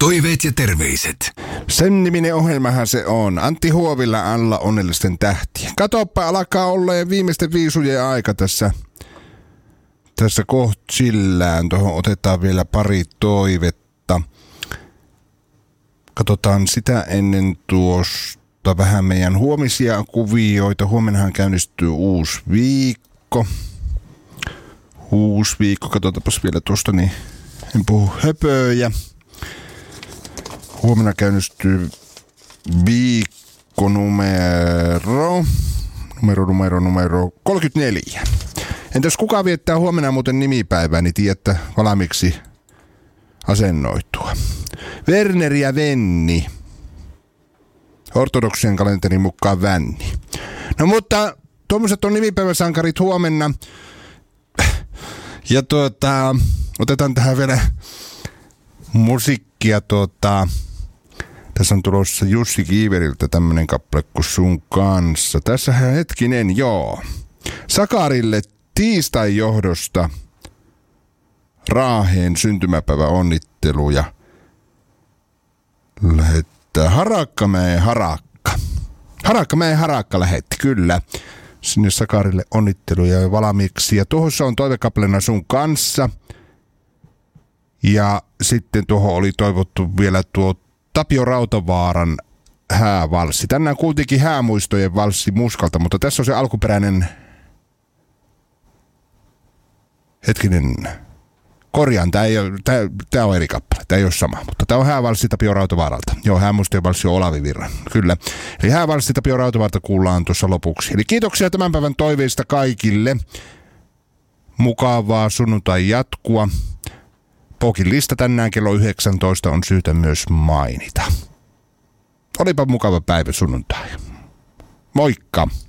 Toiveet ja terveiset. Sen niminen ohjelmahan se on. Antti Huovilla alla onnellisten tähtien. Katoppa, alkaa olla ja viimeisten viisujen aika tässä kohta sillään. Tuohon otetaan vielä pari toivetta. Katsotaan sitä ennen tuosta vähän meidän huomisia kuvioita. Huomennahan käynnistyy uusi viikko. Katsotaanpas vielä tuosta, niin en puhu höpöjä. Huomenna käynnistyy viikko numero 34. Entäs kuka viettää huomenna muuten nimipäivää, niin tiedätte valmiiksi asennoitua. Werner ja Venni. Ortodoksien kalenterin mukaan Vänni. No mutta tuommoiset on nimipäiväsankarit huomenna. Ja otetaan tähän vielä musiikkia. Tässä on tulossa Jussi Kiiveriltä tämmönen kappale kuin Sun kanssa. Tässähän hetkinen, joo. Sakarille tiistain johdosta Raaheen syntymäpäivä onnitteluja. Lähettää Harakkamäen Harakka lähetti, kyllä. Sinne Sakarille onnitteluja jo valmiiksi. Ja tuossa on toivekappaleena Sun kanssa. Ja sitten tuohon oli toivottu vielä tuo Tapio Rautavaaran häävalssi. Tänään kuultiinkin häämuistojen valssi Muskalta, mutta tässä on se alkuperäinen... Hetkinen... Korjaan, tää on eri kappale, tää ei ole sama, mutta tää on häävalssi Tapio Rautavaaralta. Joo, häämuistojen valssi on Olavi Virran, kyllä. Eli häävalssi Tapio Rautavaarta kuullaan tuossa lopuksi. Eli kiitoksia tämän päivän toiveista kaikille. Mukavaa sunnuntai jatkua. Pokin lista tänään kello 19 on syytä myös mainita. Olipa mukava päivä sunnuntai. Moikka!